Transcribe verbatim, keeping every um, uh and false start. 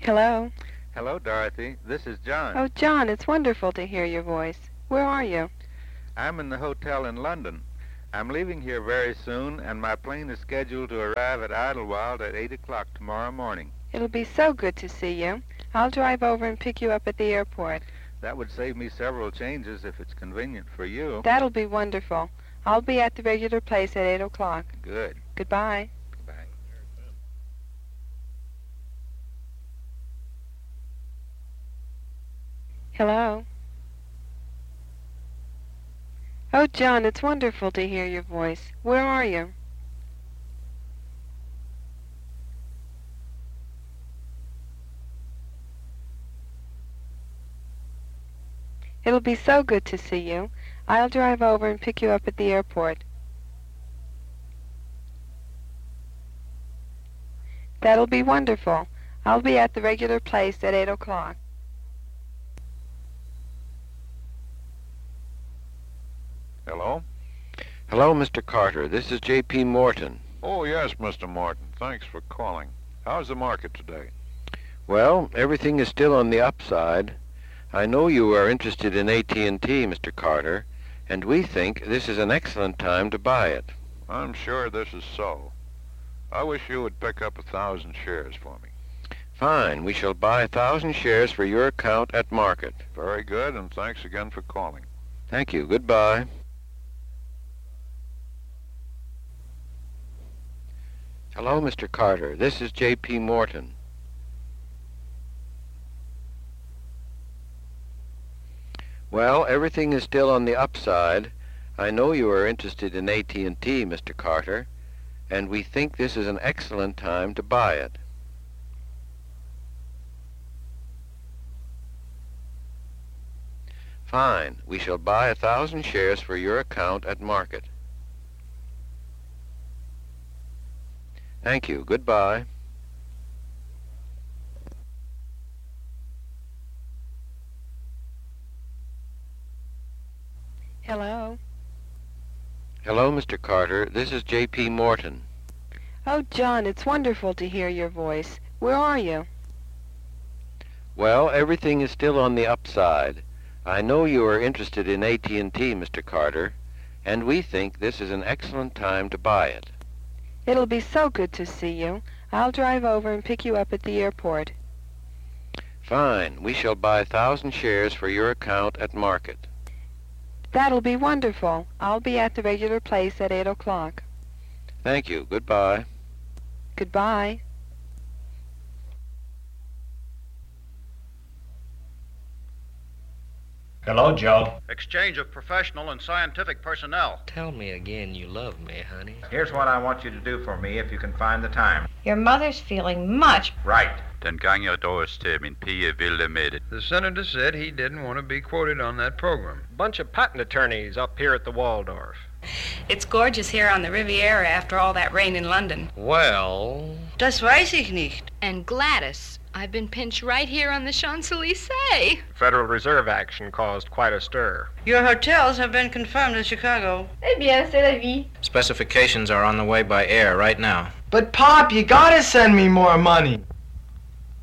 Hello? Hello, Dorothy. This is John. Oh, John, it's wonderful to hear your voice. Where are you? I'm in the hotel in London. I'm leaving here very soon, and my plane is scheduled to arrive at Idlewild at eight o'clock tomorrow morning. It'll be so good to see you. I'll drive over and pick you up at the airport. That would save me several changes if it's convenient for you. That'll be wonderful. I'll be at the regular place at eight o'clock. Good. Goodbye. Goodbye. Hello? Oh, John, it's wonderful to hear your voice. Where are you? It'll be so good to see you. I'll drive over and pick you up at the airport. That'll be wonderful. I'll be at the regular place at eight o'clock. Hello? Hello, Mister Carter. This is J P Morton. Oh, yes, Mister Morton. Thanks for calling. How's the market today? Well, everything is still on the upside. I know you are interested in A T and T, Mister Carter, and we think this is an excellent time to buy it. I'm sure this is so. I wish you would pick up a thousand shares for me. Fine. We shall buy a thousand shares for your account at market. Very good, and thanks again for calling. Thank you. Goodbye. Hello, Mister Carter. This is J P Morton. Well, everything is still on the upside. I know you are interested in A T and T, Mister Carter, and we think this is an excellent time to buy it. Fine. We shall buy a thousand shares for your account at market. Thank you. Goodbye. Hello? Hello, Mister Carter. This is J P Morton. Oh, John, it's wonderful to hear your voice. Where are you? Well, everything is still on the upside. I know you are interested in A T and T, Mister Carter, and we think this is an excellent time to buy it. It'll be so good to see you. I'll drive over and pick you up at the airport. Fine. We shall buy a thousand shares for your account at market. That'll be wonderful. I'll be at the regular place at eight o'clock. Thank you. Goodbye. Goodbye. Hello, Joe. Exchange of professional and scientific personnel. Tell me again you love me, honey. Here's what I want you to do for me if you can find the time. Your mother's feeling much. Right. Den gang jag då till min pige ville med det. The senator said he didn't want to be quoted on that program. Bunch of patent attorneys up here at the Waldorf. It's gorgeous here on the Riviera after all that rain in London. Well... Das weiß ich nicht. And Gladys, I've been pinched right here on the Champs-Élysées. Federal Reserve action caused quite a stir. Your hotels have been confirmed in Chicago. Eh bien, c'est la vie. Specifications are on the way by air right now. But, Pop, you gotta send me more money.